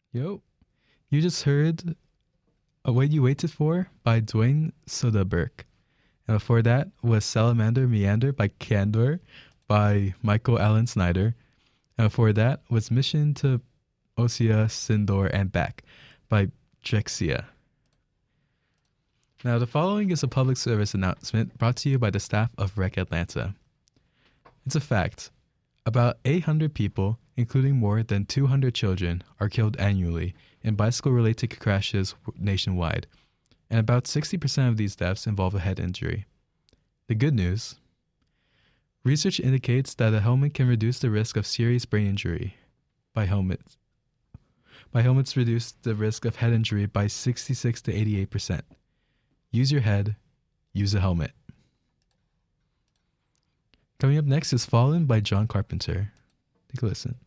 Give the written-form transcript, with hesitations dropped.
Yo, you just heard What You Waited For by Dwayne Soderbergh. And before that was Salamander Meander by Candor by Michael Allen Snyder. And before that was Mission to Osea, Sindor, and Back by Drexia. Now, the following is a public service announcement brought to you by the staff of Rec Atlanta. It's a fact. About 800 people, including more than 200 children, are killed annually in bicycle-related crashes nationwide, and about 60% of these deaths involve a head injury. The good news: research indicates that a helmet can reduce the risk of serious brain injury. Helmets reduce the risk of head injury by 66 to 88%. Use your head, use a helmet. Coming up next is Fallen by John Carpenter. Take a listen.